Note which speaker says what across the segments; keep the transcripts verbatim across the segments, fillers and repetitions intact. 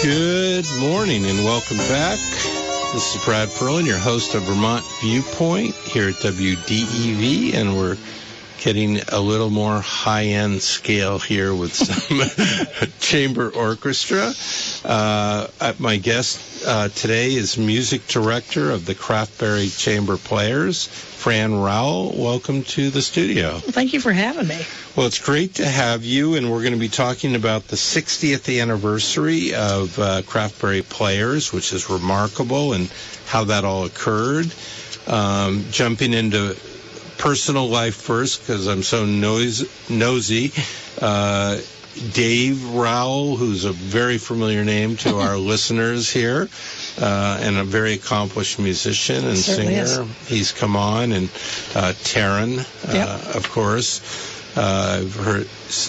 Speaker 1: Good morning and welcome back. This is Brad Perlin, your host of Vermont Viewpoint here at W D E V, and we're getting a little more high-end scale here with some chamber orchestra. Uh, my guest uh, today is music director of the Craftberry Chamber Players, Fran Rowell. Welcome to the studio.
Speaker 2: Thank you for having me.
Speaker 1: Well, it's great to have you, and we're going to be talking about the sixtieth anniversary of uh, Craftberry Players, which is remarkable, and how that all occurred. Um, jumping into personal life first, because I'm so nosy. nosy. Uh, Dave Rowell, who's a very familiar name to our listeners here, uh, and a very accomplished musician and
Speaker 2: Certainly
Speaker 1: singer.
Speaker 2: Is.
Speaker 1: He's come on, and uh, Taryn, uh,
Speaker 2: Yep.
Speaker 1: of course. Uh, I've heard,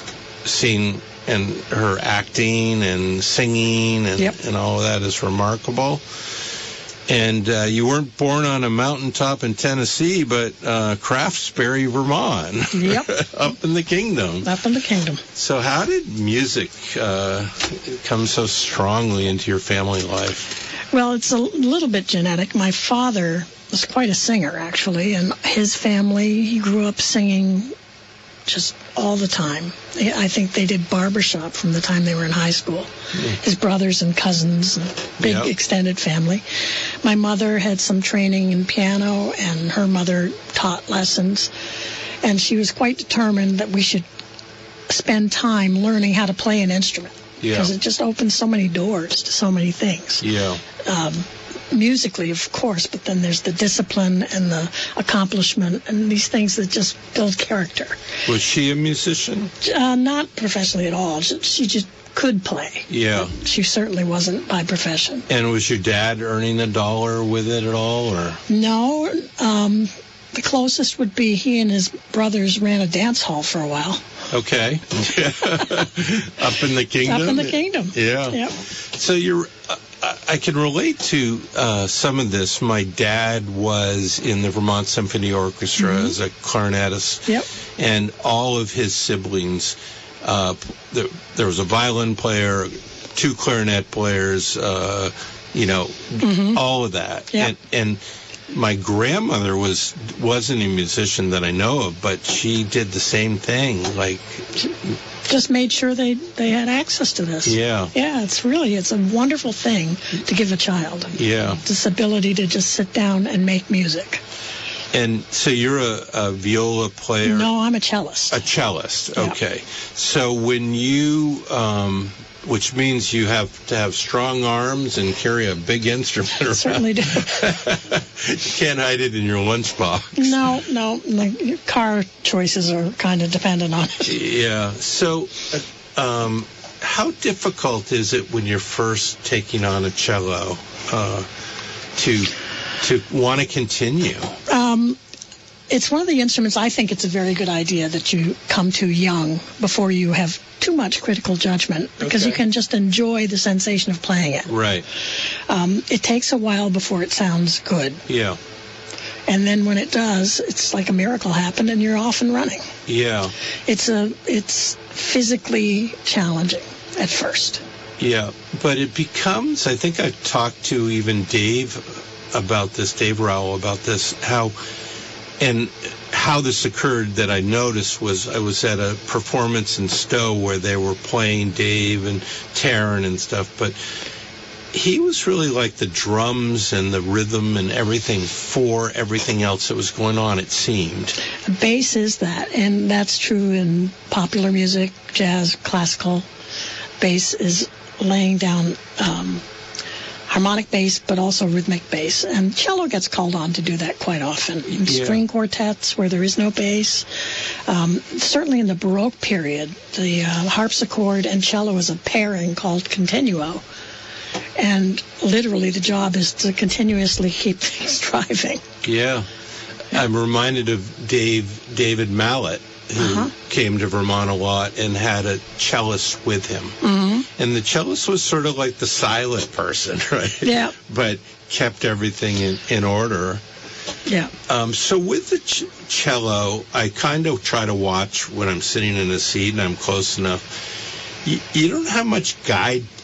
Speaker 1: seen and her acting and singing and,
Speaker 2: Yep.
Speaker 1: and all of that is remarkable. And uh, you weren't born on a mountaintop in Tennessee, but uh, Craftsbury, Vermont.
Speaker 2: Yep.
Speaker 1: Up in the kingdom.
Speaker 2: Up in the kingdom.
Speaker 1: So how did music uh, come so strongly into your family life?
Speaker 2: Well, it's a little bit genetic. My father was quite a singer, actually, and his family, he grew up singing just all the time. I think they did barbershop from the time they were in high school. Mm. His brothers and cousins, and big
Speaker 1: Yep.
Speaker 2: extended family. My mother had some training in piano, and her mother taught lessons. And she was quite determined that we should spend time learning how to play an instrument.
Speaker 1: Yeah.
Speaker 2: Because it just opens so many doors to so many things.
Speaker 1: Yeah.
Speaker 2: Um, musically, of course, but then there's the discipline and the accomplishment and these things that just build character.
Speaker 1: Was she a musician?
Speaker 2: Uh, not professionally at all. She, she just could play.
Speaker 1: Yeah.
Speaker 2: She certainly wasn't by profession.
Speaker 1: And was your dad earning a dollar with it at all, or?
Speaker 2: No. Um, the closest would be he and his brothers ran a dance hall for a while.
Speaker 1: Okay. Up in the kingdom?
Speaker 2: Up in the kingdom.
Speaker 1: Yeah.
Speaker 2: Yep.
Speaker 1: So you're, uh, I can relate to uh, some of this. My dad was in the Vermont Symphony Orchestra
Speaker 2: Mm-hmm.
Speaker 1: as a clarinetist.
Speaker 2: Yep.
Speaker 1: And all of his siblings, uh, there, there was a violin player, two clarinet players, uh, you know,
Speaker 2: Mm-hmm.
Speaker 1: all of that.
Speaker 2: Yep.
Speaker 1: And, and my grandmother was, wasn't a musician that I know of, but she did the same thing. Like,
Speaker 2: Just made sure they, they had access to this.
Speaker 1: yeah.
Speaker 2: Yeah, it's really, it's a wonderful thing to give a child.
Speaker 1: Yeah.
Speaker 2: This ability to just sit down and make music.
Speaker 1: And so you're a, a viola player?
Speaker 2: No, I'm a cellist.
Speaker 1: A cellist,
Speaker 2: Yeah.
Speaker 1: okay. So when you, um, which means you have to have strong arms and carry a big instrument around.
Speaker 2: Certainly do.
Speaker 1: You can't hide it in your lunchbox.
Speaker 2: No, no, the car choices are kind of dependent on it.
Speaker 1: Yeah. So uh, um, how difficult is it when you're first taking on a cello uh, to to want to continue?
Speaker 2: Um, it's one of the instruments I think it's a very good idea that you come to young before you have too much critical judgment, because
Speaker 1: Okay.
Speaker 2: you can just enjoy the sensation of playing it.
Speaker 1: Right.
Speaker 2: Um, it takes a while before it sounds good.
Speaker 1: Yeah.
Speaker 2: And then when it does, it's like a miracle happened and you're off and running.
Speaker 1: Yeah.
Speaker 2: It's a it's physically challenging at first.
Speaker 1: Yeah, but it becomes, I think I've talked to even Dave about this, Dave Rowell about this, how, and how this occurred that I noticed was I was at a performance in Stowe where they were playing Dave and Taryn and stuff, but he was really like the drums and the rhythm and everything for everything else that was going on, it seemed.
Speaker 2: Bass is that, and that's true in popular music, jazz, classical. Bass is laying down um, harmonic bass, but also rhythmic bass. And cello gets called on to do that quite often. In
Speaker 1: Yeah.
Speaker 2: string quartets where there is no bass. Um, certainly in the Baroque period, the uh, harpsichord and cello is a pairing called continuo. And literally the job is to continuously keep things driving.
Speaker 1: Yeah. I'm reminded of Dave David Mallet, who
Speaker 2: Uh-huh.
Speaker 1: came to Vermont a lot and had a cellist with him.
Speaker 2: Mm-hmm.
Speaker 1: And the cellist was sort of like the silent person, right?
Speaker 2: Yeah.
Speaker 1: But kept everything in, in order.
Speaker 2: Yeah.
Speaker 1: Um, so with the ch- cello, I kind of try to watch when I'm sitting in a seat and I'm close enough. You, you don't have much guide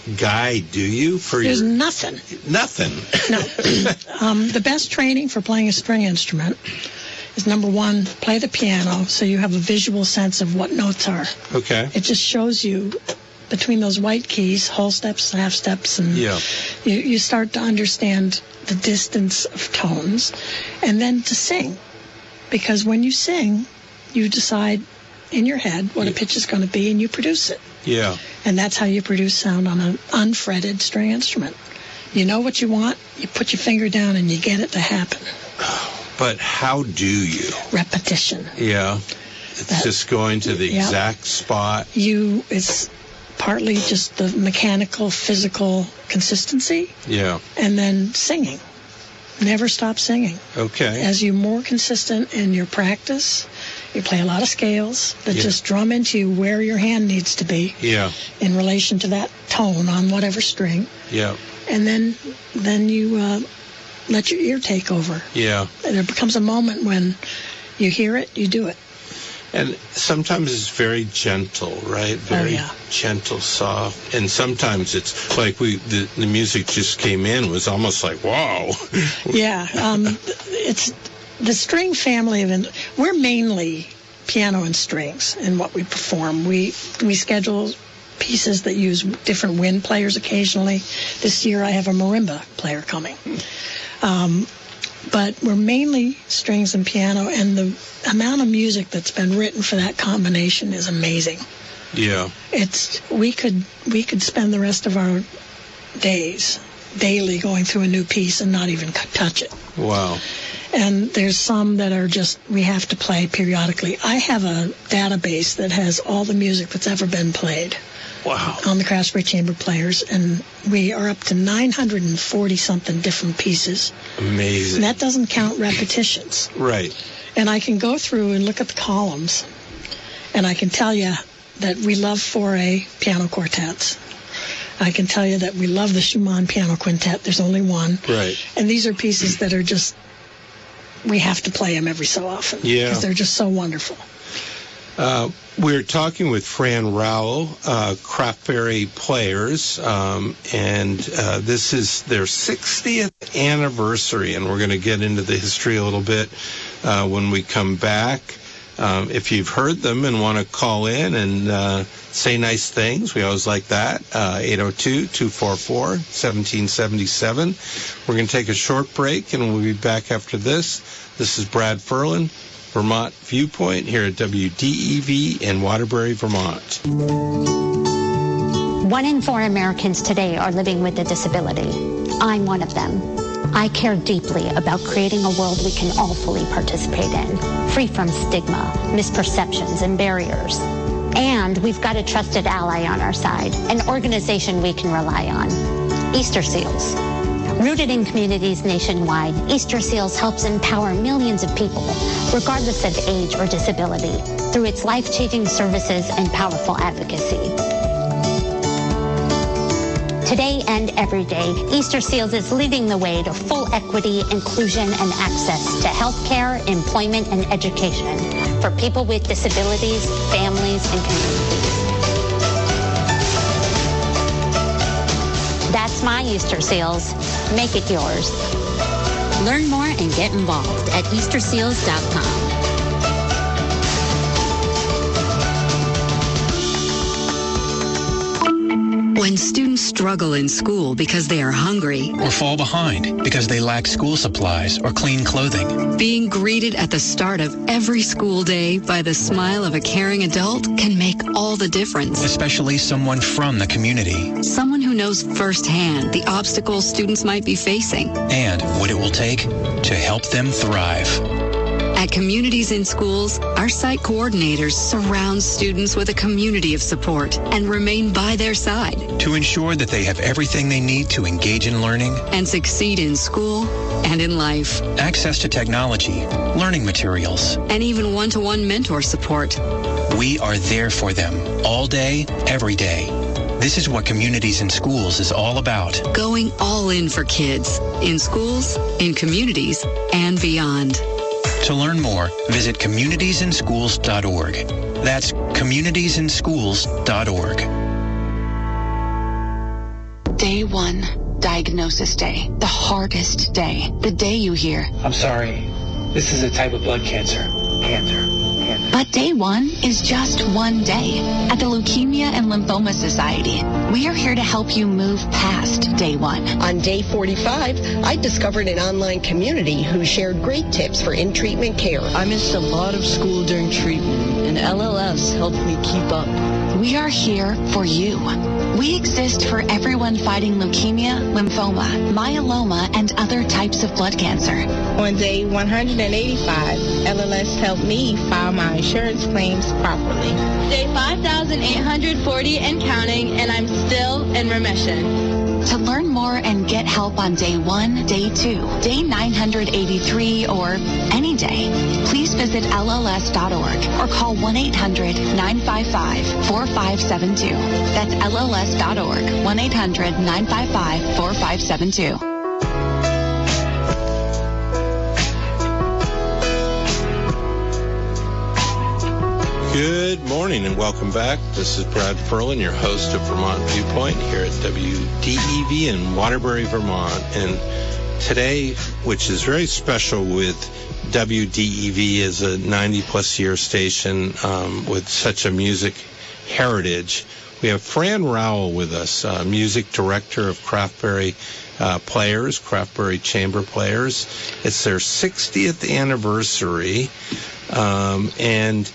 Speaker 1: guide, do you? For
Speaker 2: There's
Speaker 1: your...
Speaker 2: nothing.
Speaker 1: Nothing.
Speaker 2: No. um, the best training for playing a string instrument is, number one, play the piano so you have a visual sense of what notes are.
Speaker 1: Okay.
Speaker 2: It just shows you between those white keys, whole steps, half steps, and
Speaker 1: yeah.
Speaker 2: you, you start to understand the distance of tones. And then to sing. Because when you sing, you decide in your head what a pitch is going to be, and you produce it.
Speaker 1: Yeah.
Speaker 2: And that's how you produce sound on an unfretted string instrument. You know what you want, you put your finger down, and you get it to happen.
Speaker 1: But how do you?
Speaker 2: Repetition.
Speaker 1: Yeah. It's that, just going to the yeah. exact spot.
Speaker 2: You, it's partly just the mechanical, physical consistency.
Speaker 1: Yeah.
Speaker 2: And then singing. Never stop singing.
Speaker 1: Okay.
Speaker 2: As you're more consistent in your practice, you play a lot of scales that
Speaker 1: yeah.
Speaker 2: just drum into you where your hand needs to be.
Speaker 1: Yeah.
Speaker 2: In relation to that tone on whatever string.
Speaker 1: Yeah.
Speaker 2: And then, then you uh, let your ear take over.
Speaker 1: Yeah.
Speaker 2: And there becomes a moment when you hear it, you do it.
Speaker 1: And sometimes it's very gentle, right? Very
Speaker 2: oh, yeah.
Speaker 1: gentle, soft. And sometimes it's like we the, the music just came in was almost like, wow.
Speaker 2: yeah. Um, it's the string family of, we're mainly piano and strings in what we perform. We, we schedule pieces that use different wind players occasionally. This year I have a marimba player coming. Um, But we're mainly strings and piano, and the amount of music that's been written for that combination is amazing.
Speaker 1: Yeah.
Speaker 2: It's we could we could spend the rest of our days daily going through a new piece and not even touch it.
Speaker 1: Wow.
Speaker 2: And there's some that are just we have to play periodically. I have a database that has all the music that's ever been played.
Speaker 1: Wow.
Speaker 2: On the Craftsbury Chamber Players, and we are up to nine hundred forty something different pieces.
Speaker 1: Amazing.
Speaker 2: And that doesn't count repetitions.
Speaker 1: Right.
Speaker 2: And I can go through and look at the columns, and I can tell you that we love four A piano quartets. I can tell you that we love the Schumann piano quintet. There's only one.
Speaker 1: Right.
Speaker 2: And these are pieces that are just, we have to play them every so often.
Speaker 1: Yeah.
Speaker 2: Because they're just so wonderful.
Speaker 1: Uh, we're talking with Fran Rowell, uh, Craftsbury Players, um, and uh, this is their sixtieth anniversary, and we're going to get into the history a little bit uh, when we come back. Um, if you've heard them and want to call in and uh, say nice things, we always like that, uh, eight oh two, two four four, one seven seven seven. We're going to take a short break, and we'll be back after this. This is Brad Ferlin, Vermont Viewpoint, here at W D E V in Waterbury, Vermont.
Speaker 3: One in four Americans today are living with a disability. I'm one of them. I care deeply about creating a world we can all fully participate in, free from stigma, misperceptions, and barriers. And we've got a trusted ally on our side, an organization we can rely on, Easter Seals. Rooted in communities nationwide, Easter Seals helps empower millions of people, regardless of age or disability, through its life-changing services and powerful advocacy. Today and every day, Easter Seals is leading the way to full equity, inclusion, and access to health care, employment, and education for people with disabilities, families, and communities. That's my Easter Seals. Make it yours. Learn more and get involved at easter seals dot com.
Speaker 4: When students struggle in school because they are hungry
Speaker 5: or fall behind because they lack school supplies or clean clothing,
Speaker 4: being greeted at the start of every school day by the smile of a caring adult can make all the difference.
Speaker 5: Especially someone from the community.
Speaker 4: Someone who knows firsthand the obstacles students might be facing.
Speaker 5: And what it will take to help them thrive.
Speaker 4: At Communities in Schools, our site coordinators surround students with a community of support and remain by their side
Speaker 5: to ensure that they have everything they need to engage in learning
Speaker 4: and succeed in school and in life.
Speaker 5: Access to technology, learning materials,
Speaker 4: and even one-to-one mentor support.
Speaker 5: We are there for them all day, every day. This is what Communities in Schools is all about.
Speaker 4: Going all in for kids, in schools, in communities, and beyond.
Speaker 5: To learn more, visit communities in schools dot org. That's communities in schools dot org.
Speaker 4: Day one, diagnosis day, the hardest day, the day you hear,
Speaker 6: I'm sorry, this is a type of blood cancer. Cancer. Cancer.
Speaker 4: But day one is just one day. At the Leukemia and Lymphoma Society, we are here to help you move past day one.
Speaker 7: On day forty-five, I discovered an online community who shared great tips for in-treatment care.
Speaker 8: I missed a lot of school during treatment, and L L S helped me keep up.
Speaker 4: We are here for you. We exist for everyone fighting leukemia, lymphoma, myeloma, and other types of blood cancer.
Speaker 9: On day one hundred eighty-five, L L S helped me file my insurance claims properly.
Speaker 10: Day five thousand eight hundred forty and counting, and I'm still in remission.
Speaker 4: To learn more and get help on day one, day two, day nine hundred eighty-three, or any day, please visit L L S dot org or call one eight hundred nine five five four five seven two. That's L L S dot org, one eight hundred nine five five four five seven two.
Speaker 1: Good morning and welcome back. This is Brad Ferlin, your host of Vermont Viewpoint here at W D E V in Waterbury, Vermont. And today, which is very special with W D E V as a ninety plus year station um, with such a music heritage, we have Fran Rowell with us, uh, music director of Craftberry uh, Players, Craftberry Chamber Players. It's their sixtieth anniversary, um, and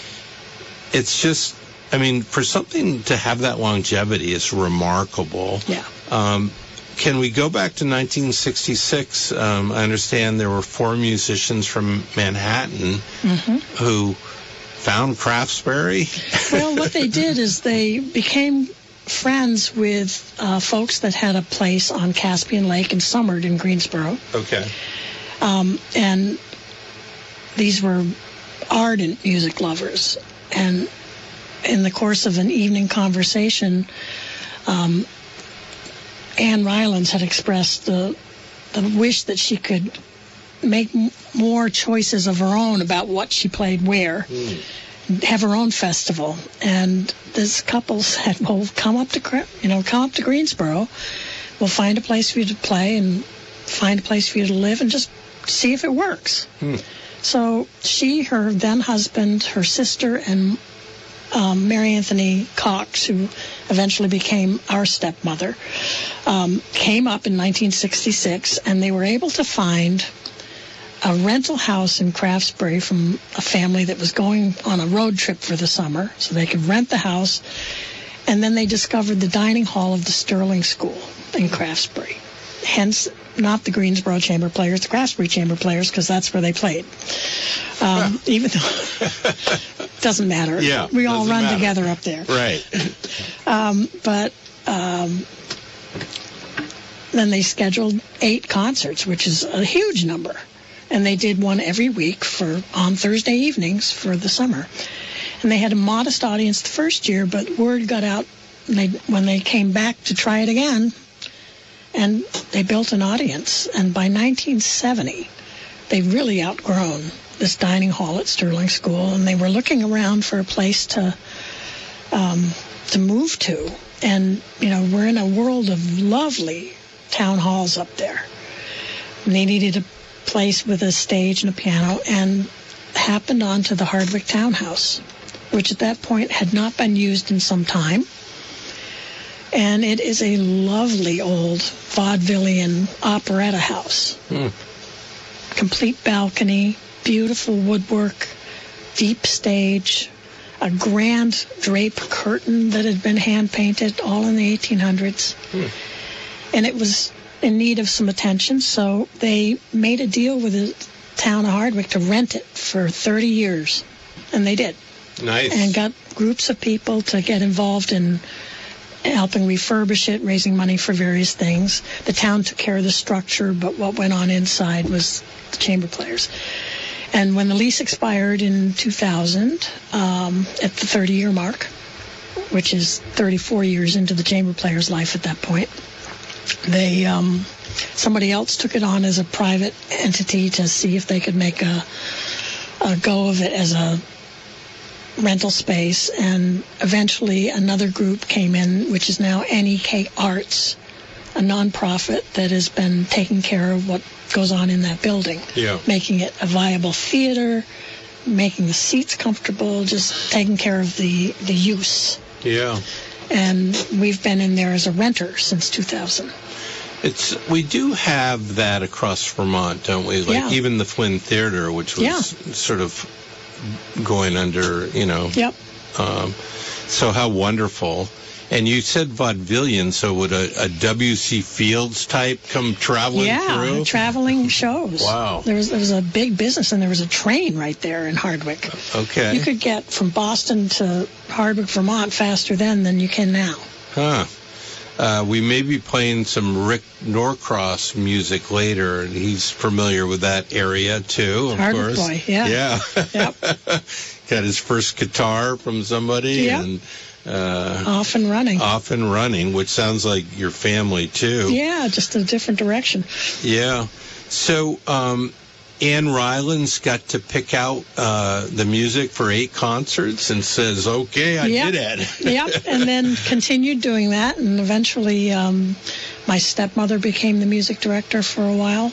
Speaker 1: it's just, I mean, for something to have that longevity is remarkable.
Speaker 2: Yeah.
Speaker 1: Um, can we go back to nineteen sixty-six? Um, I understand there were four musicians from Manhattan mm-hmm. who found Craftsberry.
Speaker 2: Well, what they did is they became friends with uh, folks that had a place on Caspian Lake and Summerd in Greensboro.
Speaker 1: Okay.
Speaker 2: Um, and these were ardent music lovers. And in the course of an evening conversation, um, Anne Rylands had expressed the, the wish that she could make m- more choices of her own about what she played where, mm. have her own festival. And this couple said, well, come up to, you know, come up to Greensboro. We'll find a place for you to play and find a place for you to live and just see if it works. Mm. So she, her then husband, her sister, and um, Mary Anthony Cox, who eventually became our stepmother, um, came up in nineteen sixty-six, and they were able to find a rental house in Craftsberry from a family that was going on a road trip for the summer, so they could rent the house. And then they discovered the dining hall of the Sterling School in Craftsberry. Hence, not the Greensboro Chamber Players, the Craftsberry Chamber Players, because that's where they played. Um, yeah. Even though it doesn't matter.
Speaker 1: Yeah,
Speaker 2: we all run
Speaker 1: matter.
Speaker 2: together up there.
Speaker 1: Right.
Speaker 2: Um, but um, then they scheduled eight concerts, which is a huge number. And they did one every week for on Thursday evenings for the summer. And they had a modest audience the first year, but word got out and they, when they came back to try it again, and they built an audience. And by nineteen seventy, they'd really outgrown this dining hall at Sterling School, and they were looking around for a place to um, to move to. And, you know, we're in a world of lovely town halls up there. And they needed a place with a stage and a piano, and happened onto the Hardwick Townhouse, which at that point had not been used in some time. And it is a lovely old vaudevillian operetta house. Mm. Complete balcony, beautiful woodwork, deep stage, a grand drape curtain that had been hand-painted, all in the eighteen hundreds. Mm. And it was in need of some attention, so they made a deal with the town of Hardwick to rent it for thirty years. And they did.
Speaker 1: Nice.
Speaker 2: And got groups of people to get involved in helping refurbish it, raising money for various things. The town took care of the structure, but what went on inside was the chamber players. And when the lease expired in two thousand, um, at the thirty-year mark, which is thirty-four years into the chamber players' life at that point, they um, somebody else took it on as a private entity to see if they could make a, a go of it as a rental space, and eventually another group came in, which is now N E K Arts, a nonprofit that has been taking care of what goes on in that building,
Speaker 1: Yeah.
Speaker 2: making it a viable theater, making the seats comfortable, just taking care of the, the use.
Speaker 1: Yeah.
Speaker 2: And we've been in there as a renter since two thousand.
Speaker 1: It's we do have that across Vermont, don't we? Like
Speaker 2: Yeah.
Speaker 1: even the Flynn Theater, which was
Speaker 2: Yeah.
Speaker 1: sort of going under, you know.
Speaker 2: Yep.
Speaker 1: Um, so how wonderful. And you said vaudevillian, so would a, a W C Fields type come traveling
Speaker 2: yeah,
Speaker 1: through?
Speaker 2: traveling shows.
Speaker 1: Wow.
Speaker 2: There was there was a big business, and there was a train right there in Hardwick.
Speaker 1: Okay.
Speaker 2: You could get from Boston to Hardwick, Vermont faster then than you can now.
Speaker 1: Huh. Uh, we may be playing some Rick Norcross music later, and he's familiar with that area too, of
Speaker 2: Hardwick
Speaker 1: course.
Speaker 2: boy, yeah.
Speaker 1: Yeah.
Speaker 2: Yep.
Speaker 1: Got his first guitar from somebody,
Speaker 2: Yep.
Speaker 1: and uh,
Speaker 2: Off and running.
Speaker 1: off and running, which sounds like your family too.
Speaker 2: Yeah, just a different direction.
Speaker 1: Yeah. So, um, Ann Ryland's got to pick out uh, the music for eight concerts and says, okay, I
Speaker 2: Yep.
Speaker 1: did it.
Speaker 2: Yep, and then continued doing that, and eventually um, my stepmother became the music director for a while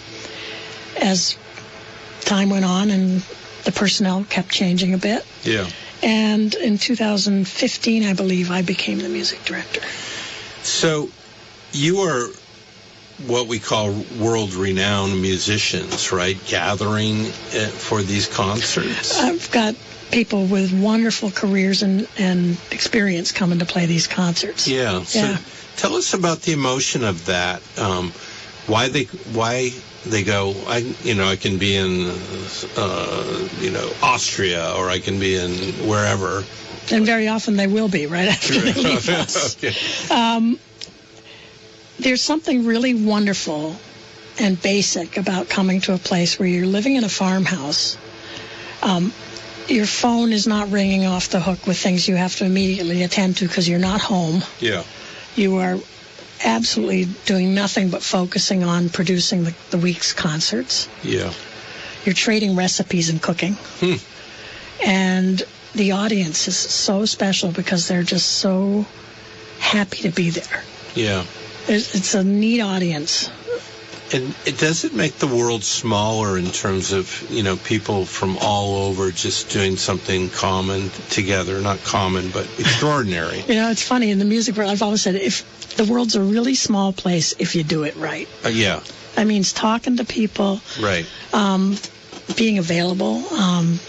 Speaker 2: as time went on, and the personnel kept changing a bit.
Speaker 1: Yeah.
Speaker 2: And in two thousand fifteen, I believe, I became the music director.
Speaker 1: So you are what we call world-renowned musicians, right? Gathering uh, for these concerts.
Speaker 2: I've got people with wonderful careers and, and experience coming to play these concerts.
Speaker 1: Yeah. So
Speaker 2: Yeah.
Speaker 1: tell us about the emotion of that. Um, why they why they go, I you know, I can be in uh, you know, Austria, or I can be in wherever.
Speaker 2: And very often they will be right after they leave us.
Speaker 1: Okay.
Speaker 2: Um, there's something really wonderful and basic about coming to a place where you're living in a farmhouse. Um, your phone is not ringing off the hook with things you have to immediately attend to because you're not home.
Speaker 1: Yeah.
Speaker 2: You are absolutely doing nothing but focusing on producing the, the week's concerts.
Speaker 1: Yeah.
Speaker 2: You're trading recipes and cooking.
Speaker 1: Hmm.
Speaker 2: And the audience is so special because they're just so happy to be there.
Speaker 1: Yeah.
Speaker 2: It's, it's a neat audience.
Speaker 1: And it does it make the world smaller in terms of, you know, people from all over just doing something common together, not common, but extraordinary.
Speaker 2: You know, it's funny, in the music world, I've always said, if the world's a really small place if you do it right.
Speaker 1: Uh, yeah.
Speaker 2: That means talking to people,
Speaker 1: Right.
Speaker 2: um, being available. Um,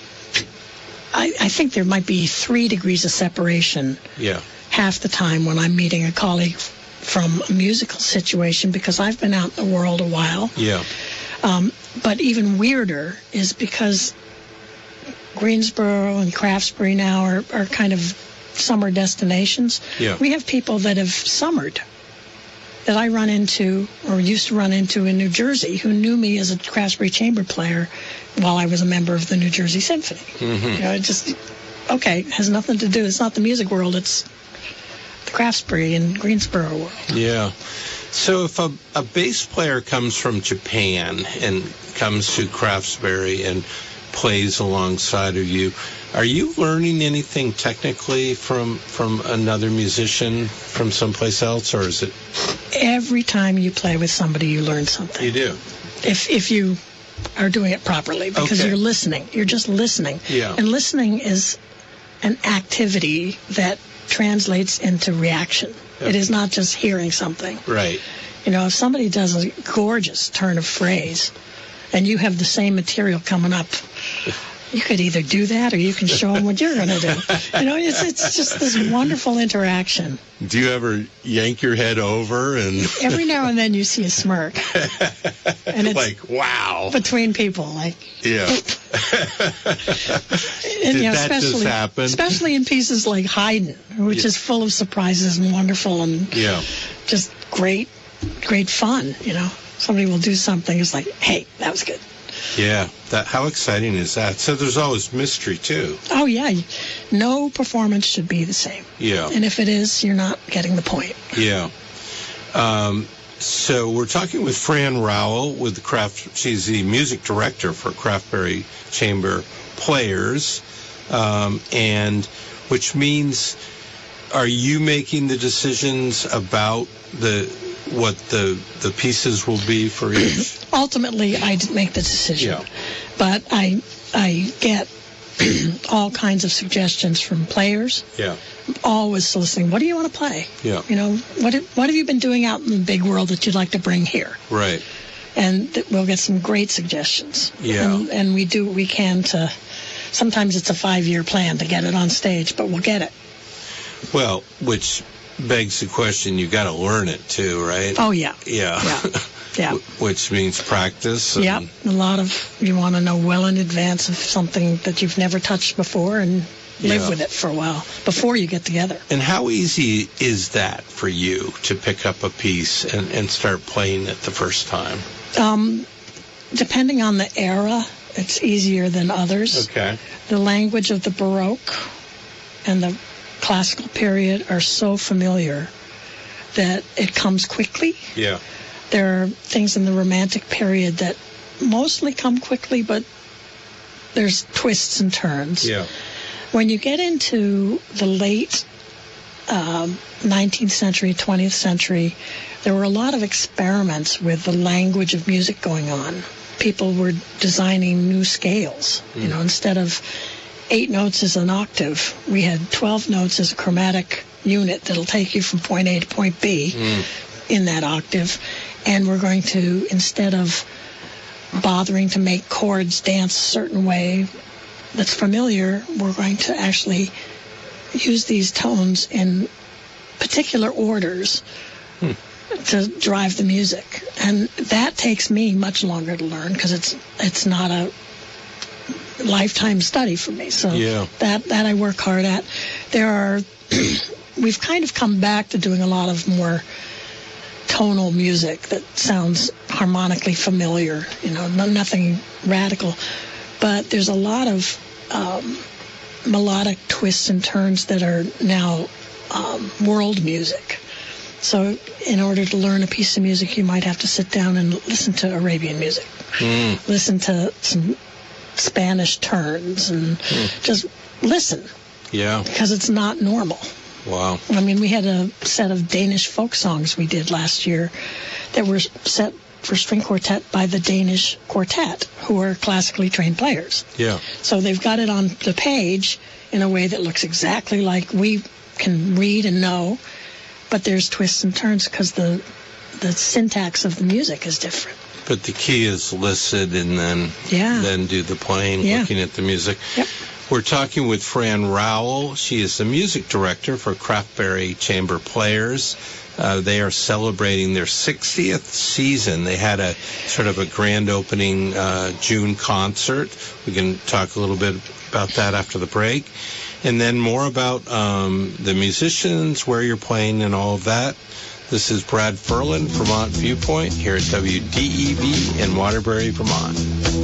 Speaker 2: I, I think there might be three degrees of separation
Speaker 1: Yeah.
Speaker 2: half the time when I'm meeting a colleague from a musical situation, because I've been out in the world a while.
Speaker 1: Yeah.
Speaker 2: Um, but even weirder is because Greensboro and Craftsbury now are, are kind of summer destinations.
Speaker 1: Yeah.
Speaker 2: We have people that have summered that I run into or used to run into in New Jersey who knew me as a Craftsbury chamber player while I was a member of the New Jersey Symphony.
Speaker 1: Mm-hmm.
Speaker 2: You know, it just, okay, has nothing to do. It's not the music world. It's the Craftsbury and Greensboro world.
Speaker 1: Yeah. So if a, a bass player comes from Japan and comes to Craftsbury and plays alongside of you, are you learning anything technically from from another musician from someplace else, or is it?
Speaker 2: Every time you play with somebody, you learn something.
Speaker 1: You do.
Speaker 2: If if you are doing it properly, because
Speaker 1: Okay.
Speaker 2: you're listening. You're just listening.
Speaker 1: Yeah.
Speaker 2: And listening is an activity that translates into reaction.
Speaker 1: Yep.
Speaker 2: It is not just hearing something.
Speaker 1: Right.
Speaker 2: You know, if somebody does a gorgeous turn of phrase and you have the same material coming up, you could either do that or you can show them what you're going to do. You know, it's it's just this wonderful interaction.
Speaker 1: Do you ever yank your head over and
Speaker 2: Every now and then you see a smirk. And it's
Speaker 1: like, wow.
Speaker 2: between people, like,
Speaker 1: Yeah.
Speaker 2: and,
Speaker 1: Did
Speaker 2: you know,
Speaker 1: that just
Speaker 2: especially,
Speaker 1: happen?
Speaker 2: especially in pieces like Haydn, which
Speaker 1: Yeah.
Speaker 2: is full of surprises and wonderful and
Speaker 1: Yeah.
Speaker 2: just great, great fun. You know, somebody will do something. It's like, hey, that was good.
Speaker 1: Yeah. That. How exciting is that? So there's always mystery too.
Speaker 2: Oh yeah, no performance should be the same.
Speaker 1: Yeah.
Speaker 2: And if it is, you're not getting the point.
Speaker 1: Yeah. Um, so we're talking with Fran Rowell with the Craft. She's the music director for Craftsbury Chamber Players, um, and which means, are you making the decisions about the what the the pieces will be for each?
Speaker 2: Ultimately, I make the decision.
Speaker 1: Yeah.
Speaker 2: But I I get all kinds of suggestions from players.
Speaker 1: Yeah.
Speaker 2: Always soliciting, what do you want to play?
Speaker 1: Yeah.
Speaker 2: You know, what have, what have you been doing out in the big world that you'd like to bring here?
Speaker 1: Right.
Speaker 2: And th- we'll get some great suggestions.
Speaker 1: Yeah.
Speaker 2: And, and we do what we can to, sometimes it's a five-year plan to get it on stage, but we'll get it.
Speaker 1: Well, which begs the question, you got to learn it too, right?
Speaker 2: Oh, yeah.
Speaker 1: Yeah.
Speaker 2: Yeah. Yeah.
Speaker 1: Which means practice. And...
Speaker 2: Yeah. A lot of, you want to know well in advance of something that you've never touched before and live
Speaker 1: Yeah.
Speaker 2: with it for a while before you get together.
Speaker 1: And how easy is that for you to pick up a piece and, and start playing it the first time?
Speaker 2: Um, depending on the era, it's easier than others.
Speaker 1: Okay.
Speaker 2: The language of the Baroque and the classical period are so familiar that it comes quickly.
Speaker 1: Yeah.
Speaker 2: There are things in the Romantic period that mostly come quickly, but there's twists and turns.
Speaker 1: Yeah.
Speaker 2: When you get into the late um, nineteenth century, twentieth century, there were a lot of experiments with the language of music going on. People were designing new scales. Mm. You know, instead of eight notes as an octave, we had twelve notes as a chromatic unit that'll take you from point A to point B mm. in that octave. And we're going to, instead of bothering to make chords dance a certain way that's familiar, we're going to actually use these tones in particular orders hmm. to drive the music. And that takes me much longer to learn because it's it's not a lifetime study for me. So
Speaker 1: yeah.
Speaker 2: that, that I work hard at. There are, we've kind of come back to doing a lot of more tonal music that sounds harmonically familiar, you know, no, nothing radical. But there's a lot of um, melodic twists and turns that are now um, world music. So in order to learn a piece of music, you might have to sit down and listen to Arabian music, mm. listen to some Spanish turns, and mm. just listen.
Speaker 1: Yeah.
Speaker 2: Because it's not normal.
Speaker 1: Wow.
Speaker 2: I mean, we had a set of Danish folk songs we did last year that were set for string quartet by the Danish quartet, who are classically trained players.
Speaker 1: Yeah.
Speaker 2: So they've got it on the page in a way that looks exactly like we can read and know, but there's twists and turns because the the syntax of the music is different.
Speaker 1: But the key is listen and then
Speaker 2: yeah.
Speaker 1: then do the playing,
Speaker 2: yeah.
Speaker 1: looking at the music.
Speaker 2: Yep.
Speaker 1: We're talking with Fran Rowell. She is the music director for Craftberry Chamber Players. Uh, they are celebrating their sixtieth season. They had a sort of a grand opening uh, June concert. We can talk a little bit about that after the break. And then more about um, the musicians, where you're playing, and all of that. This is Brad Ferlin, Vermont Viewpoint, here at W D E V in Waterbury, Vermont.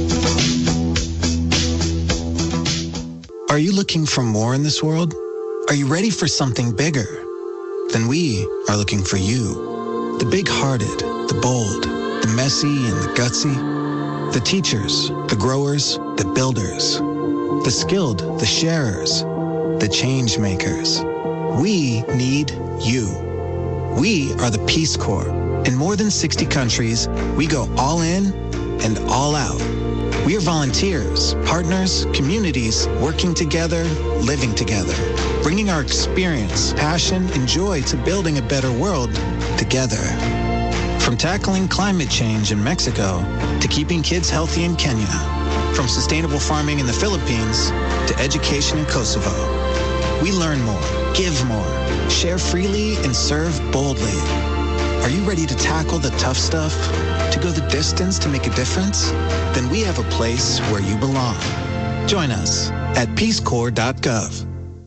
Speaker 11: Are you looking for more in this world? Are you ready for something bigger? Then we are looking for you. The big-hearted, the bold, the messy and the gutsy. The teachers, the growers, the builders. The skilled, the sharers, the change makers. We need you. We are the Peace Corps. In more than sixty countries, we go all in and all out. We are volunteers, partners, communities, working together, living together, bringing our experience, passion, and joy to building a better world together. From tackling climate change in Mexico to keeping kids healthy in Kenya, from sustainable farming in the Philippines to education in Kosovo. We learn more, give more, share freely, and serve boldly. Are you ready to tackle the tough stuff? To go the distance to make a difference? Then we have a place where you belong. Join us at peace corps dot gov.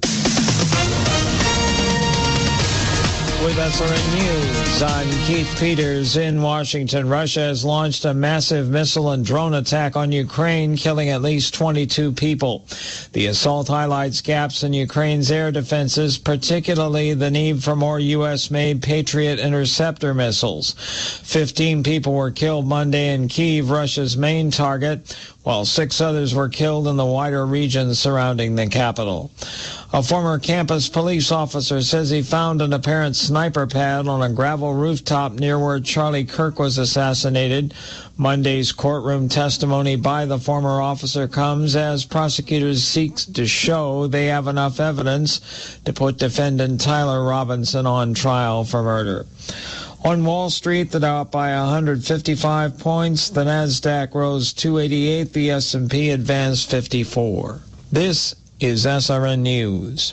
Speaker 12: With S R N News, I'm Keith Peters. In Washington, Russia has launched a massive missile and drone attack on Ukraine, killing at least twenty-two people. The assault highlights gaps in Ukraine's air defenses, particularly the need for more U S-made Patriot interceptor missiles. Fifteen people were killed Monday in Kyiv, Russia's main target, while six others were killed in the wider regions surrounding the capital. A former campus police officer says he found an apparent sniper pad on a gravel rooftop near where Charlie Kirk was assassinated. Monday's courtroom testimony by the former officer comes as prosecutors seek to show they have enough evidence to put defendant Tyler Robinson on trial for murder. On Wall Street, the Dow up by one hundred fifty-five points. The Nasdaq rose two eighty-eight. The S and P advanced fifty-four. This is S R N News.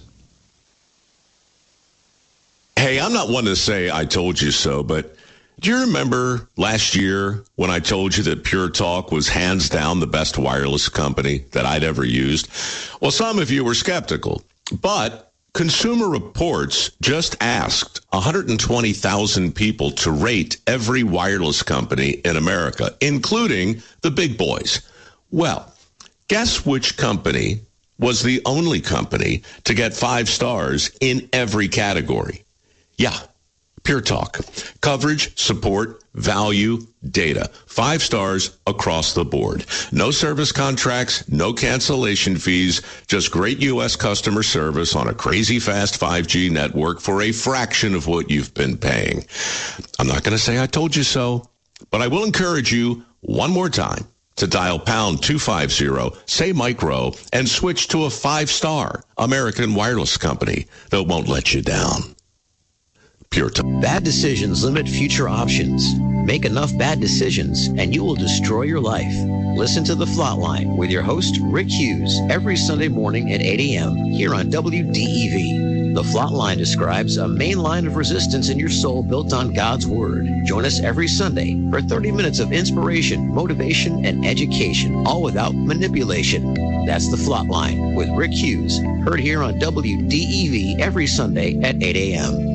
Speaker 13: Hey, I'm not one to say I told you so, but do you remember last year when I told you that Pure Talk was hands down the best wireless company that I'd ever used? Well, some of you were skeptical, but Consumer Reports just asked one hundred twenty thousand people to rate every wireless company in America, including the big boys. Well, guess which company was the only company to get five stars in every category? Yeah, Pure Talk. Coverage, support, value, data. Five stars across the board. No service contracts, no cancellation fees, just great U S customer service on a crazy fast five G network for a fraction of what you've been paying. I'm not going to say I told you so, but I will encourage you one more time to dial pound two fifty, say micro, and switch to a five-star American wireless company that won't let you down. Pure Talk.
Speaker 14: Bad decisions limit future options. Make enough bad decisions and you will destroy your life. Listen to The Flatline with your host, Rick Hughes, every Sunday morning at eight a.m. here on W D E V. The Flatline describes a main line of resistance in your soul built on God's Word. Join us every Sunday for thirty minutes of inspiration, motivation, and education, all without manipulation. That's The Flatline with Rick Hughes, heard here on W D E V every Sunday at eight a.m.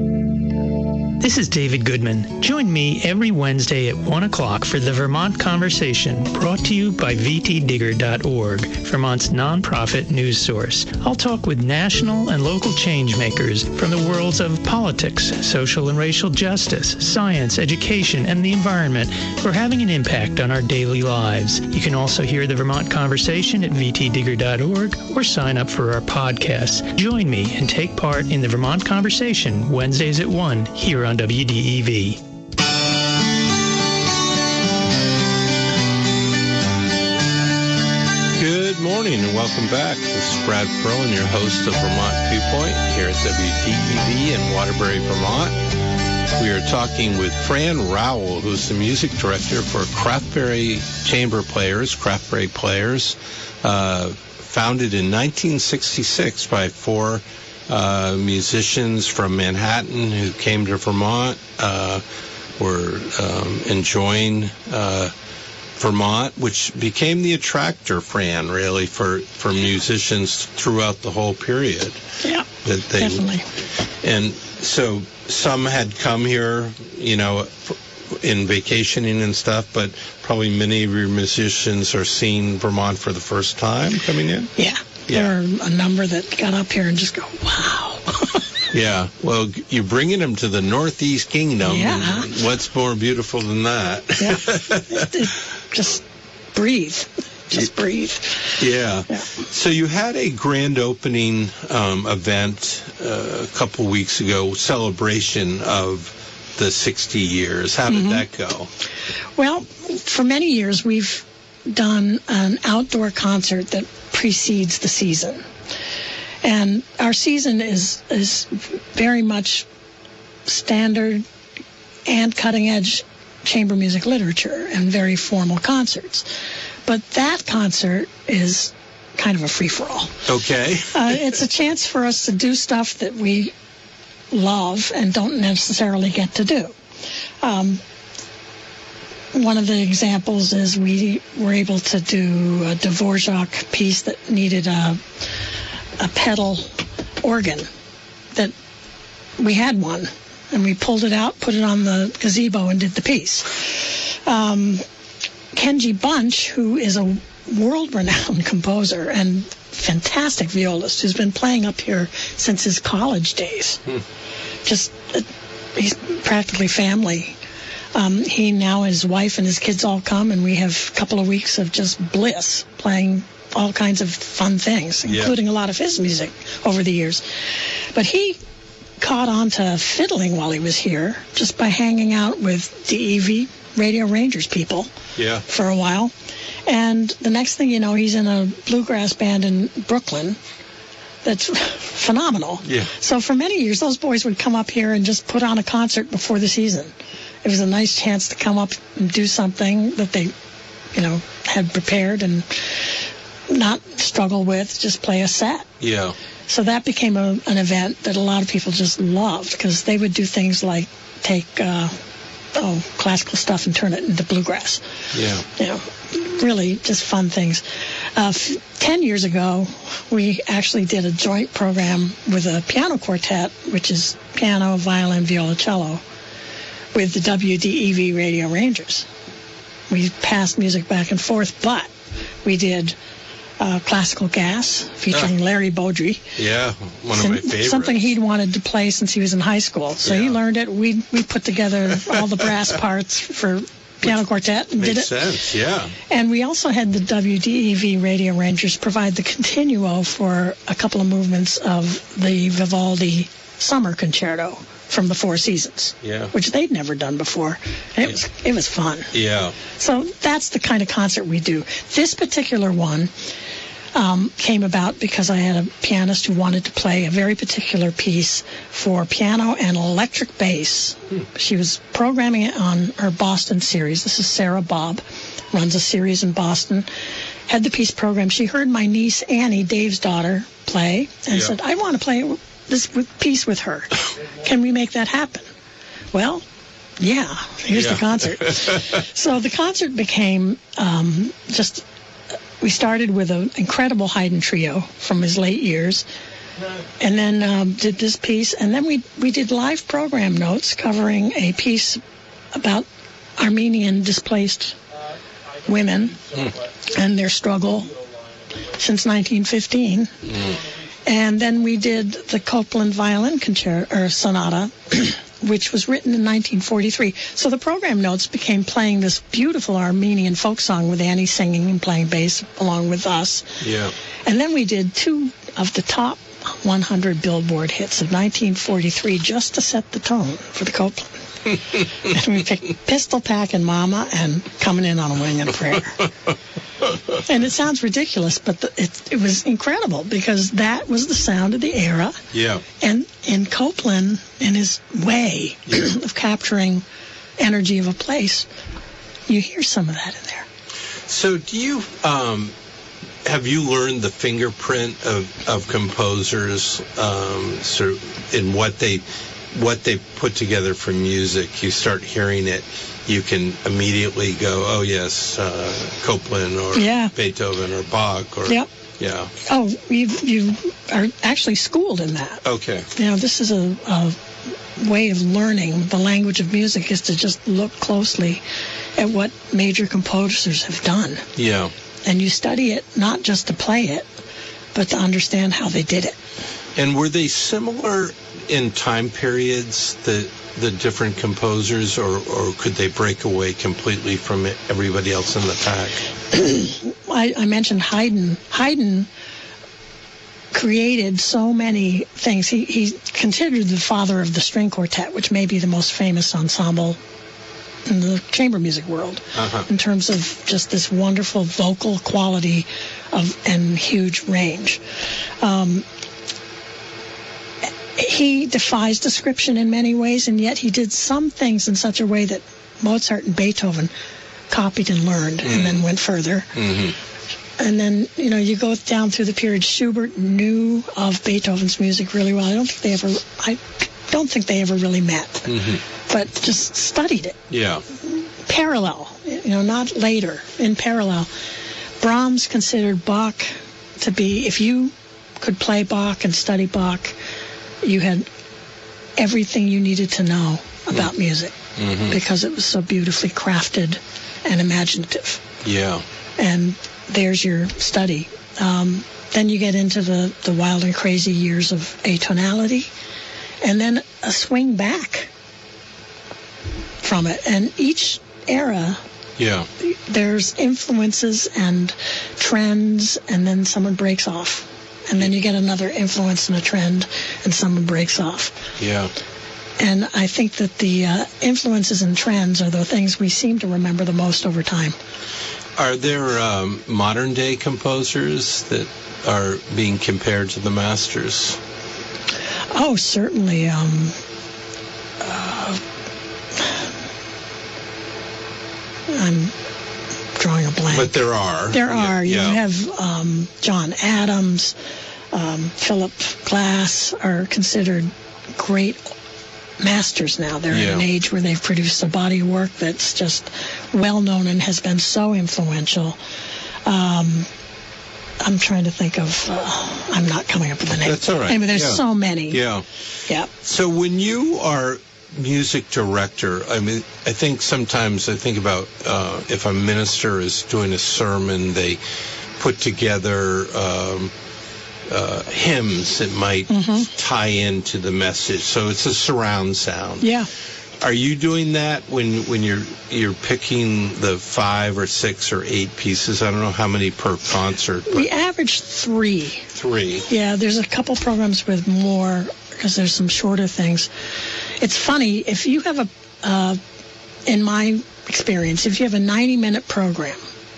Speaker 15: This is David Goodman. Join me every Wednesday at one o'clock for the Vermont Conversation, brought to you by V T Digger dot org, Vermont's nonprofit news source. I'll talk with national and local change makers from the worlds of politics, social and racial justice, science, education, and the environment who are having an impact on our daily lives. You can also hear the Vermont Conversation at V T Digger dot org or sign up for our podcasts. Join me and take part in the Vermont Conversation Wednesdays at one here on W D E V.
Speaker 1: Good morning and welcome back. This is Brad Perlin, your host of Vermont Viewpoint here at W D E V in Waterbury, Vermont. We are talking with Fran Rowell, who's the music director for Craftberry Chamber Players, Craftberry Players, uh, founded in nineteen sixty-six by four Uh, musicians from Manhattan who came to Vermont, uh, were um, enjoying uh, Vermont, which became the attractor, Fran, really, for, for musicians throughout the whole period.
Speaker 2: Yeah,
Speaker 1: that they,
Speaker 2: definitely.
Speaker 1: And so some had come here, you know, in vacationing and stuff, but probably many of your musicians are seeing Vermont for the first time coming in?
Speaker 2: Yeah.
Speaker 1: Yeah.
Speaker 2: There are a number that got up here and just go, wow.
Speaker 1: Yeah. Well, you're bringing them to the Northeast Kingdom.
Speaker 2: Yeah.
Speaker 1: What's more beautiful than that?
Speaker 2: Yeah. it, it, just breathe. Just breathe.
Speaker 1: Yeah.
Speaker 2: yeah.
Speaker 1: So you had a grand opening um, event uh, a couple weeks ago, celebration of the sixty years. How did mm-hmm. that go?
Speaker 2: Well, for many years we've done an outdoor concert that precedes the season. And our season is is very much standard and cutting-edge chamber music literature and very formal concerts. But that concert is kind of a free-for-all.
Speaker 1: Okay.
Speaker 2: uh, it's a chance for us to do stuff that we love and don't necessarily get to do. Um, One of the examples is we were able to do a Dvorak piece that needed a, a pedal organ. That we had one, and we pulled it out, put it on the gazebo, and did the piece. Um, Kenji Bunch, who is a world-renowned composer and fantastic violist, who's been playing up here since his college days. Hmm. Just, uh, he's practically family. Um, he now, his wife and his kids all come, and we have a couple of weeks of just bliss playing all kinds of fun things, including yeah. a lot of his music over the years. But he caught on to fiddling while he was here just by hanging out with D E V Radio Rangers people
Speaker 1: yeah.
Speaker 2: for a while. And the next thing you know, he's in a bluegrass band in Brooklyn that's phenomenal.
Speaker 1: Yeah.
Speaker 2: So for many years, those boys would come up here and just put on a concert before the season. It was a nice chance to come up and do something that they, you know, had prepared and not struggle with, just play a set.
Speaker 1: Yeah.
Speaker 2: So that became a, an event that a lot of people just loved, because they would do things like take uh, oh classical stuff and turn it into bluegrass.
Speaker 1: Yeah.
Speaker 2: You know, really just fun things. Uh, f- ten years ago, we actually did a joint program with a piano quartet, which is piano, violin, violoncello, with the W D E V Radio Rangers. We passed music back and forth, but we did uh, Classical Gas featuring uh, Larry Beaudry.
Speaker 1: Yeah, one of my favorites.
Speaker 2: Something he'd wanted to play since he was in high school. So yeah. he learned it. We we put together all the brass parts for piano quartet and
Speaker 1: Makes
Speaker 2: did it.
Speaker 1: sense, yeah.
Speaker 2: And we also had the W D E V Radio Rangers provide the continuo for a couple of movements of the Vivaldi Summer Concerto from the Four Seasons,
Speaker 1: yeah.
Speaker 2: which they'd never done before. And it
Speaker 1: yeah.
Speaker 2: was it was fun.
Speaker 1: Yeah.
Speaker 2: So that's the kind of concert we do. This particular one um, came about because I had a pianist who wanted to play a very particular piece for piano and electric bass. Hmm. She was programming it on her Boston series. This is Sarah Bobb, runs a series in Boston. Had the piece programmed. She heard my niece Annie, Dave's daughter, play and yeah. said, I want to play this piece with her. Can we make that happen? Well, yeah, here's yeah. the concert. So the concert became um, just, we started with an incredible Haydn trio from his late years, and then um, did this piece, and then we, we did live program notes covering a piece about Armenian displaced women mm. and their struggle since nineteen fifteen. Mm. And then we did the Copland Violin Concerto, or Sonata, which was written in nineteen forty-three. So the program notes became playing this beautiful Armenian folk song with Annie singing and playing bass along with us.
Speaker 1: Yeah.
Speaker 2: And then we did two of the top one hundred Billboard hits of nineteen forty-three just to set the tone for the Copland. And we picked Pistol Pack and Mama and Coming In on a Wing and a Prayer. And it sounds ridiculous, but the, it, it was incredible because that was the sound of the era.
Speaker 1: Yeah.
Speaker 2: And in Copland, in his way yeah. of capturing energy of a place, you hear some of that in there.
Speaker 1: So do you, um, have you learned the fingerprint of, of composers um, sort of in what they, what they put together for music? You start hearing it, you can immediately go, oh yes, uh, Copland or
Speaker 2: yeah.
Speaker 1: Beethoven or Bach or
Speaker 2: yep.
Speaker 1: yeah.
Speaker 2: Oh, you you are actually schooled in that.
Speaker 1: Okay.
Speaker 2: You know, this is a, a way of learning the language of music is to just look closely at what major composers have done.
Speaker 1: Yeah.
Speaker 2: And you study it not just to play it, but to understand how they did it.
Speaker 1: And were they similar in time periods, the the different composers, or, or could they break away completely from it, everybody else in the pack?
Speaker 2: I, I mentioned Haydn. Haydn created so many things. He, he's considered the father of the string quartet, which may be the most famous ensemble in the chamber music world, uh-huh. in terms of just this wonderful vocal quality of and huge range. Um, He defies description in many ways, and yet he did some things in such a way that Mozart and Beethoven copied and learned, mm. and then went further. Mm-hmm. And then, you know, you go down through the period. Schubert knew of Beethoven's music really well. I don't think they ever, I don't think they ever really met, mm-hmm. but just studied it.
Speaker 1: Yeah.
Speaker 2: Parallel, you know, not later, in parallel. Brahms considered Bach to be, if you could play Bach and study Bach, you had everything you needed to know about mm. music mm-hmm. because it was so beautifully crafted and imaginative.
Speaker 1: Yeah.
Speaker 2: And there's your study. Um, then you get into the, the wild and crazy years of atonality, and then a swing back from it. And each era
Speaker 1: Yeah.
Speaker 2: There's influences and trends, and then someone breaks off. And then you get another influence and a trend, and someone breaks off.
Speaker 1: Yeah.
Speaker 2: And I think that the uh, influences and trends are the things we seem to remember the most over time.
Speaker 1: Are there um, modern-day composers that are being compared to the masters?
Speaker 2: Oh, certainly. Um, uh, I'm drawing a blank.
Speaker 1: But there are.
Speaker 2: There are.
Speaker 1: Yeah.
Speaker 2: You have um, John Adams, um, Philip Glass are considered great masters now. They're
Speaker 1: Yeah.
Speaker 2: at an age where they've produced a body of work that's just well-known and has been so influential. Um, I'm trying to think of, uh, I'm not coming up with a name.
Speaker 1: That's all right.
Speaker 2: Anyway, there's
Speaker 1: Yeah.
Speaker 2: so many.
Speaker 1: Yeah.
Speaker 2: Yeah.
Speaker 1: So when you are music director, I mean, I think sometimes I think about uh, if a minister is doing a sermon, they put together um, uh, hymns that might
Speaker 2: Mm-hmm.
Speaker 1: tie into the message. So it's a surround sound.
Speaker 2: Yeah.
Speaker 1: Are you doing that when when you're you're picking the five or six or eight pieces? I don't know how many per concert. But
Speaker 2: We average three.
Speaker 1: three.
Speaker 2: Yeah, there's a couple programs with more because there's some shorter things. It's funny, if you have a, uh, in my experience, if you have a ninety-minute program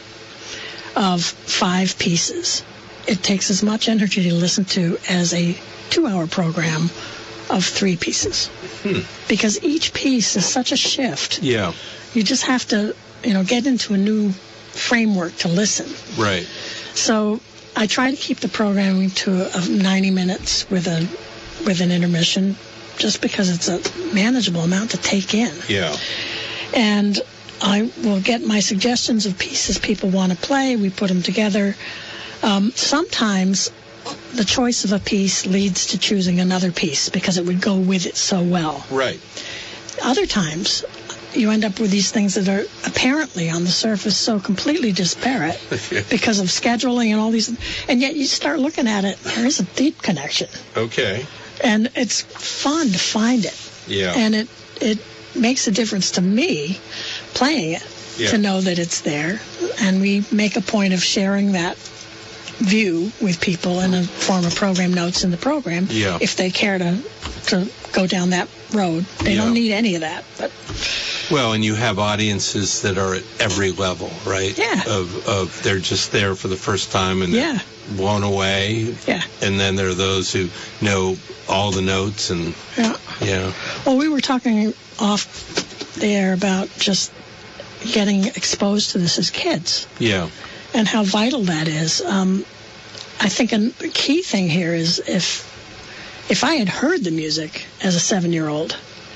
Speaker 2: of five pieces, it takes as much energy to listen to as a two-hour program of three pieces.
Speaker 1: Hmm.
Speaker 2: Because each piece is such a shift.
Speaker 1: Yeah.
Speaker 2: You just have to, you know, get into a new framework to listen.
Speaker 1: Right.
Speaker 2: So I try to keep the programming to of ninety minutes with a with an intermission, just because it's a manageable amount to take in.
Speaker 1: Yeah.
Speaker 2: And I will get my suggestions of pieces people want to play. We put them together. Um, sometimes the choice of a piece leads to choosing another piece because it would go with it so well.
Speaker 1: Right.
Speaker 2: Other times, you end up with these things that are apparently on the surface so completely disparate because of scheduling and all these, and yet you start looking at it, there is a deep connection.
Speaker 1: Okay.
Speaker 2: And it's fun to find it.
Speaker 1: Yeah.
Speaker 2: And it, it makes a difference to me playing it
Speaker 1: Yeah.
Speaker 2: to know that it's there. And we make a point of sharing that view with people in the form of program notes in the program.
Speaker 1: Yeah.
Speaker 2: If they care to to go down that road. They
Speaker 1: Yeah.
Speaker 2: don't need any of that. But
Speaker 1: Well, and you have audiences that are at every level, right?
Speaker 2: Yeah.
Speaker 1: Of of they're just there for the first time and they're
Speaker 2: Yeah.
Speaker 1: blown away.
Speaker 2: Yeah.
Speaker 1: And then there are those who know all the notes and
Speaker 2: yeah.
Speaker 1: yeah.
Speaker 2: Well, we were talking off there about just getting exposed to this as kids.
Speaker 1: Yeah.
Speaker 2: And how vital that is. Um, I think a key thing here is if if I had heard the music as a seven-year-old,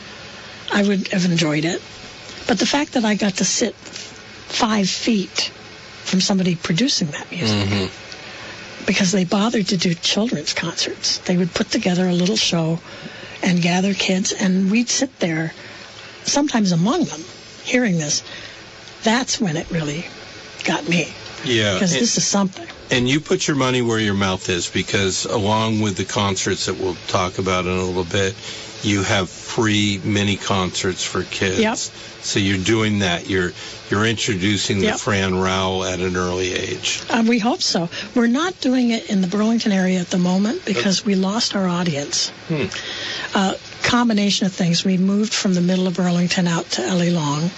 Speaker 2: I would have enjoyed it. But the fact that I got to sit five feet from somebody producing that music,
Speaker 1: Mm-hmm.
Speaker 2: because they bothered to do children's concerts. They would put together a little show and gather kids, and we'd sit there, sometimes among them, hearing this. That's when it really got me.
Speaker 1: Yeah.
Speaker 2: Because
Speaker 1: And-
Speaker 2: this is something.
Speaker 1: And you put your money where your mouth is because along with the concerts that we'll talk about in a little bit, you have free mini concerts for kids.
Speaker 2: Yep.
Speaker 1: So you're doing that. You're you're introducing the
Speaker 2: Yep.
Speaker 1: Fran Rowell at an early age.
Speaker 2: Uh, we hope so. We're not doing it in the Burlington area at the moment because we lost our audience.
Speaker 1: Hmm.
Speaker 2: Uh, combination of things. We moved from the middle of Burlington out to Ellie Long,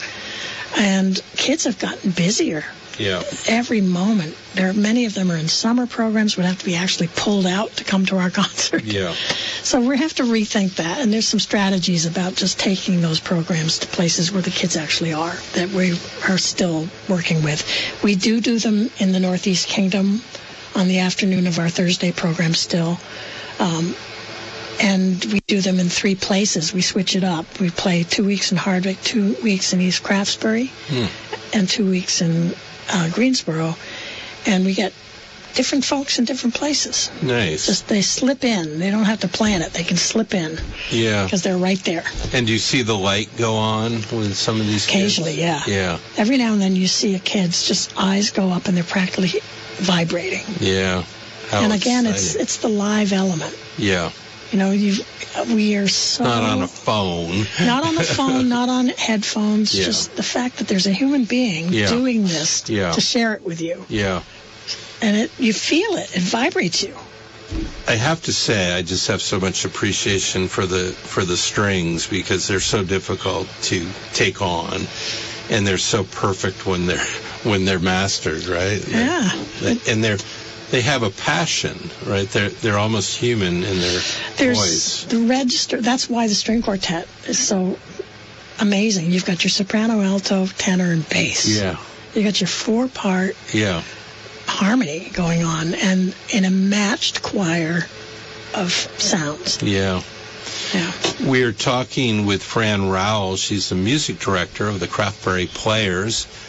Speaker 2: and kids have gotten busier.
Speaker 1: Yeah.
Speaker 2: Every moment. There are many of them are in summer programs, would have to be actually pulled out to come to our concert.
Speaker 1: Yeah.
Speaker 2: So we have to rethink that, and there's some strategies about just taking those programs to places where the kids actually are that we are still working with. We do do them in the Northeast Kingdom on the afternoon of our Thursday program still. Um, and we do them in three places. We switch it up. We play two weeks in Hardwick, two weeks in East Craftsbury,
Speaker 1: Hmm.
Speaker 2: and two weeks in uh, Greensboro. And we get different folks in different places.
Speaker 1: Nice.
Speaker 2: Just they slip in. They don't have to plan it. They can slip in
Speaker 1: Yeah.
Speaker 2: because they're right there.
Speaker 1: And do you see the light go on with some of these
Speaker 2: Occasionally,
Speaker 1: kids?
Speaker 2: yeah.
Speaker 1: Yeah.
Speaker 2: Every now and then you see a kid's just eyes go up and they're practically vibrating.
Speaker 1: Yeah. How
Speaker 2: and again, it's
Speaker 1: exciting.
Speaker 2: it's the live element.
Speaker 1: Yeah.
Speaker 2: You know, you we are so...
Speaker 1: Not on a phone.
Speaker 2: Not on the phone, not on headphones.
Speaker 1: Yeah.
Speaker 2: Just the fact that there's a human being
Speaker 1: Yeah.
Speaker 2: doing this
Speaker 1: Yeah.
Speaker 2: to share it with you.
Speaker 1: Yeah.
Speaker 2: And it you feel it. It vibrates you.
Speaker 1: I have to say, I just have so much appreciation for the for the strings because they're so difficult to take on, and they're so perfect when they're when they're mastered, right?
Speaker 2: Yeah.
Speaker 1: They, and they're they have a passion, right? They're they're almost human in their
Speaker 2: There's
Speaker 1: voice.
Speaker 2: the register. That's why the string quartet is so amazing. You've got your soprano, alto, tenor, and bass.
Speaker 1: Yeah.
Speaker 2: You got your four-part
Speaker 1: Yeah.
Speaker 2: harmony going on, and in a matched choir of sounds.
Speaker 1: Yeah.
Speaker 2: Yeah.
Speaker 1: We're talking with Fran Rowell. She's the music director of the Craftberry Players.